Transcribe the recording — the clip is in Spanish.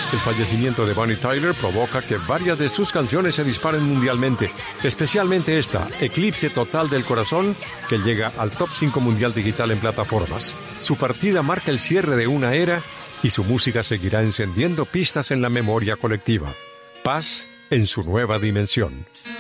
El fallecimiento de Bonnie Tyler provoca que varias de sus canciones se disparen mundialmente, especialmente esta, Eclipse Total del Corazón, que llega al top 5 mundial digital en plataformas. Su partida marca el cierre de una era y su música seguirá encendiendo pistas en la memoria colectiva. Paz en su nueva dimensión.